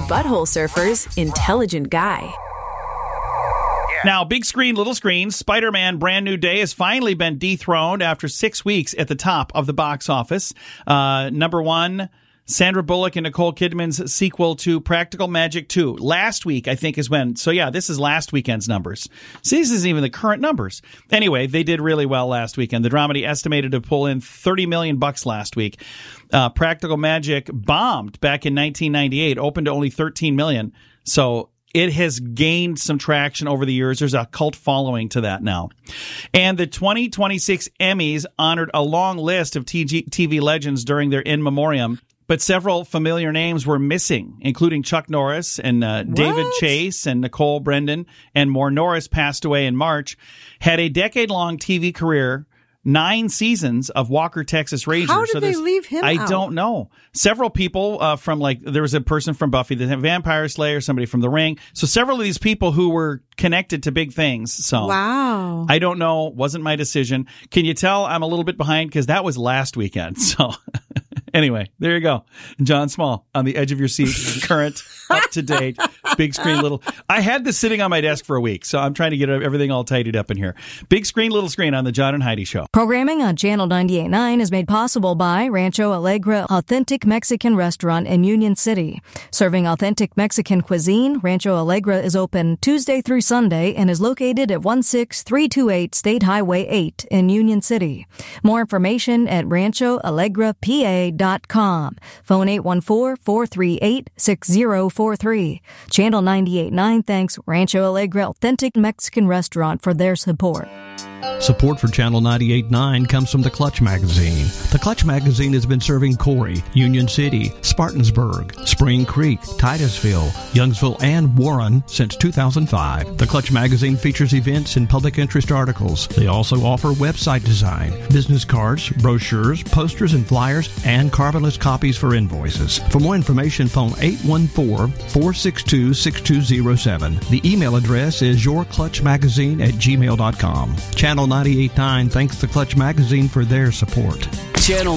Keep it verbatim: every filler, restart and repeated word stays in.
Butthole Surfer's intelligent guy. Now, big screen, little screen, Spider-Man Brand New Day has finally been dethroned after six weeks at the top of the box office. Uh, number one, Sandra Bullock and Nicole Kidman's sequel to Practical Magic two. Last week, I think, is when. So, yeah, this is last weekend's numbers. See, this isn't even the current numbers. Anyway, they did really well last weekend. The dramedy estimated to pull in thirty million bucks last week. Uh, Practical Magic bombed back in nineteen ninety-eight, opened to only thirteen million. So it has gained some traction over the years. There's a cult following to that now. And the twenty twenty-six Emmys honored a long list of T V legends during their in memoriam. But several familiar names were missing, including Chuck Norris and uh, David Chase and Nicole Brendan and more. Norris passed away in March, had a decade-long T V career, nine seasons of Walker, Texas Ranger. How did so they leave him I out? don't know. Several people uh, from, like, there was a person from Buffy the Vampire Slayer, somebody from The Ring. So several of these people who were connected to big things. So wow. I don't know. Wasn't my decision. Can you tell I'm a little bit behind? Because that was last weekend. So... Anyway, there you go. John Small on the edge of your seat, current, up to date, big screen, little. I had this sitting on my desk for a week, so I'm trying to get everything all tidied up in here. Big screen, little screen on the John and Heidi Show. Programming on Channel ninety-eight point nine is made possible by Rancho Alegre Authentic Mexican Restaurant in Union City. Serving authentic Mexican cuisine, Rancho Alegre is open Tuesday through Sunday and is located at one six three two eight State Highway eight in Union City. More information at rancho alegre p a dot com. Phone eight one four, four three eight, six zero four three. Channel ninety-eight point nine thanks Rancho Alegre Authentic Mexican Restaurant for their support. Support for Channel ninety-eight point nine comes from The Clutch Magazine. The Clutch Magazine has been serving Corey, Union City, Spartansburg, Spring Creek, Titusville, Youngsville, and Warren since two thousand five. The Clutch Magazine features events and public interest articles. They also offer website design, business cards, brochures, posters and flyers, and carbonless copies for invoices. For more information, phone eight one four, four six two, six two zero seven. The email address is yourclutchmagazine at gmail dot com. Channel ninety-eight point nine thanks The Clutch Magazine for their support. Channel